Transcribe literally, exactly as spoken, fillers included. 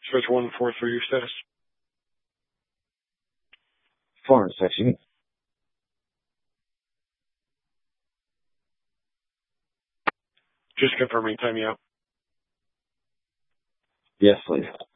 Switch one four three, your status. Foreign section. Just confirming, time you out. Yes, please.